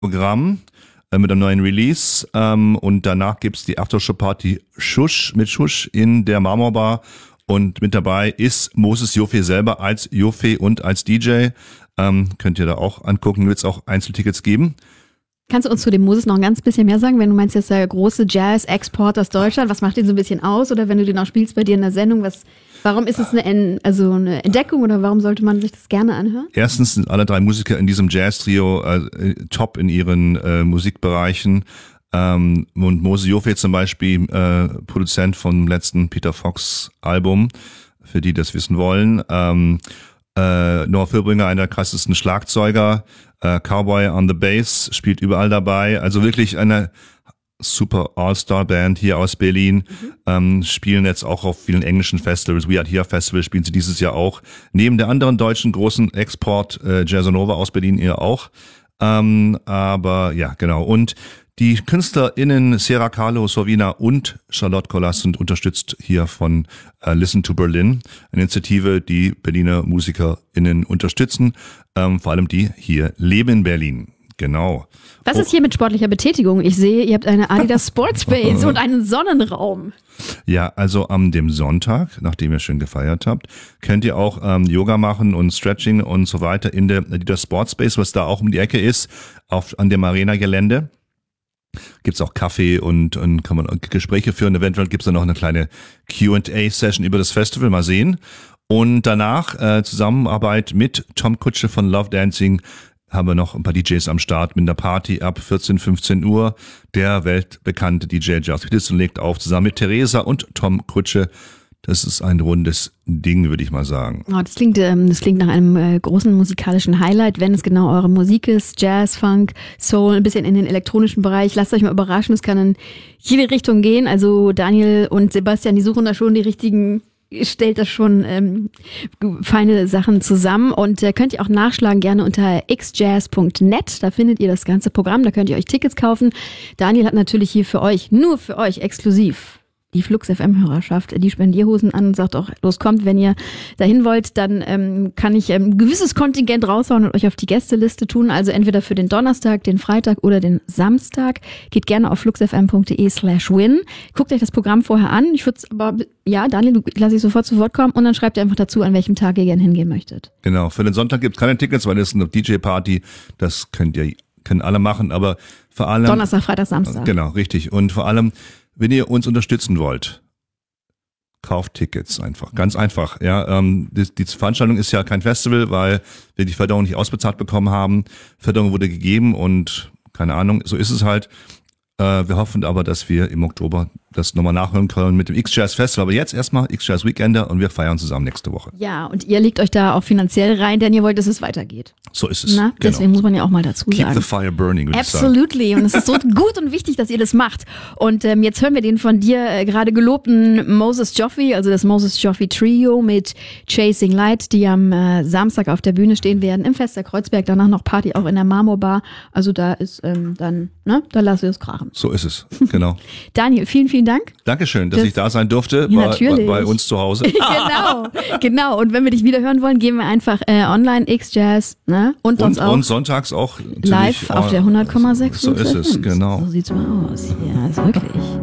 Programm mit einem neuen Release und danach gibt's die Aftershow-Party Schusch mit Schusch in der Marmorbar und mit dabei ist Moses Jofe selber als Jofe und als DJ. Könnt ihr da auch angucken, wird es auch Einzeltickets geben. Kannst du uns zu dem Moses noch ein ganz bisschen mehr sagen, wenn du meinst, jetzt der große Jazz-Export aus Deutschland, was macht den so ein bisschen aus? Oder wenn du den auch spielst bei dir in der Sendung, warum ist es eine Entdeckung oder warum sollte man sich das gerne anhören? Erstens sind alle drei Musiker in diesem Jazz-Trio top in ihren Musikbereichen. Und Moses Jofe zum Beispiel, Produzent vom letzten Peter Fox Album, für die das wissen wollen. Noah Fürbringer, einer der krassesten Schlagzeuger, Cowboy on the Bass, spielt überall dabei. Also wirklich eine super All-Star-Band hier aus Berlin. Spielen jetzt auch auf vielen englischen Festivals. We Are Here Festival spielen sie dieses Jahr auch. Neben der anderen deutschen großen Export Jazzanova aus Berlin ihr auch. Aber ja, genau. Und die KünstlerInnen Sierra Kahlo, Sorvina und Charlotte Collas sind unterstützt hier von Listen to Berlin, eine Initiative, die Berliner MusikerInnen unterstützen, vor allem die hier leben in Berlin. Genau. Was ist hier mit sportlicher Betätigung? Ich sehe, ihr habt eine Adidas Sportspace und einen Sonnenraum. Ja, also am dem Sonntag, nachdem ihr schön gefeiert habt, könnt ihr auch Yoga machen und Stretching und so weiter in der Adidas Sportspace, was da auch um die Ecke ist, an dem Arena-Gelände. Gibt's auch Kaffee und kann man Gespräche führen. Eventuell gibt's dann noch eine kleine Q&A-Session über das Festival. Mal sehen. Und danach Zusammenarbeit mit Tom Kutsche von Love Dancing haben wir noch ein paar DJs am Start mit einer Party ab 14, 15 Uhr. Der weltbekannte DJ Just Peterson legt auf, zusammen mit Theresa und Tom Kutsche. Das ist ein rundes Ding, würde ich mal sagen. Oh, das klingt nach einem großen musikalischen Highlight, wenn es genau eure Musik ist. Jazz, Funk, Soul, ein bisschen in den elektronischen Bereich. Lasst euch mal überraschen, es kann in jede Richtung gehen. Also Daniel und Sebastian, die suchen da schon die richtigen, stellt das schon feine Sachen zusammen. Und könnt ihr auch nachschlagen, gerne unter xjazz.net. Da findet ihr das ganze Programm, da könnt ihr euch Tickets kaufen. Daniel hat natürlich hier für euch, nur für euch exklusiv, die Flux FM-Hörerschaft, die Spendierhosen an und sagt auch, los kommt, wenn ihr dahin wollt, dann kann ich ein gewisses Kontingent raushauen und euch auf die Gästeliste tun. Also entweder für den Donnerstag, den Freitag oder den Samstag. Geht gerne auf fluxfm.de/win. Guckt euch das Programm vorher an. Ich würde aber, ja, Daniel, lasse ich sofort zu Wort kommen und dann schreibt ihr einfach dazu, an welchem Tag ihr gerne hingehen möchtet. Genau, für den Sonntag gibt's keine Tickets, weil das ist eine DJ-Party. Das können alle machen, aber vor allem... Donnerstag, Freitag, Samstag. Genau, richtig. Und vor allem, wenn ihr uns unterstützen wollt, kauft Tickets einfach. Ganz einfach. Ja, die Veranstaltung ist ja kein Festival, weil wir die Förderung nicht ausbezahlt bekommen haben. Förderung wurde gegeben und keine Ahnung, so ist es halt. Wir hoffen aber, dass wir im Oktober das nochmal nachhören können mit dem X-Jazz Festival. Aber jetzt erstmal X-Jazz Weekender und wir feiern zusammen nächste Woche. Ja, und ihr legt euch da auch finanziell rein, denn ihr wollt, dass es weitergeht. So ist es. Na, deswegen genau. muss man ja auch mal dazu sagen. Keep the fire burning, würde ich sagen. Absolutely. Und es ist so gut und wichtig, dass ihr das macht. Und jetzt hören wir den von dir gerade gelobten Moses Joffy, also das Moses Joffy Trio mit Chasing Light, die am Samstag auf der Bühne stehen werden im Fester Kreuzberg. Danach noch Party auch in der Marmorbar. Also da ist da lassen wir es krachen. So ist es, genau. Daniel, vielen, vielen Dank. Dankeschön, dass ich da sein durfte bei uns zu Hause. Genau. Und wenn wir dich wieder hören wollen, gehen wir einfach online X-Jazz, ne? Und sonntags auch live auf der 100,6. So ist es, genau. So sieht's mal aus. Ja, ist wirklich.